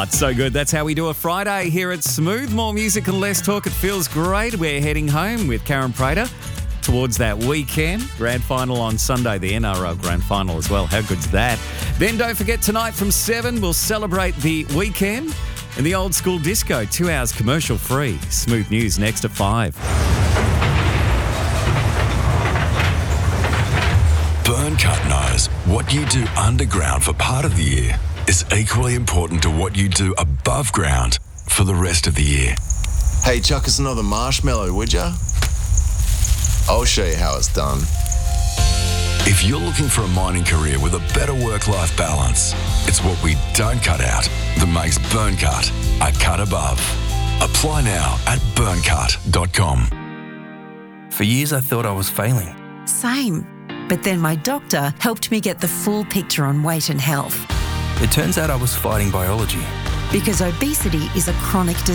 Oh, it's so good. That's how we do a Friday here at Smooth. More music and less talk. It feels great. We're heading home with Karen Prater towards that weekend. Grand final on Sunday, the NRL Grand Final as well. How good's that? Then don't forget, tonight from 7, we'll celebrate the weekend in the old school disco. 2 hours commercial free. Smooth News next at 5. Burncut knows what you do underground for part of the year is equally important to what you do above ground for the rest of the year. Hey, chuck us another marshmallow, would ya? I'll show you how it's done. If you're looking for a mining career with a better work-life balance, it's what we don't cut out that makes Burncut a cut above. Apply now at burncut.com. For years I thought I was failing. Same. But then my doctor helped me get the full picture on weight and health. It turns out I was fighting biology. Because obesity is a chronic disease.